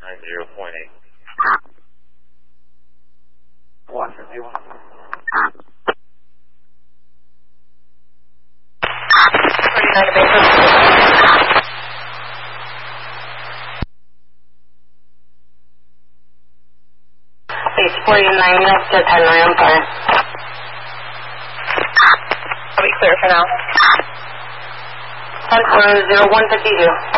90.8. Watcher, you want? 49 to base. Base 49, yes, to 10 I'm sorry. I'll be clear for now. 10-0152.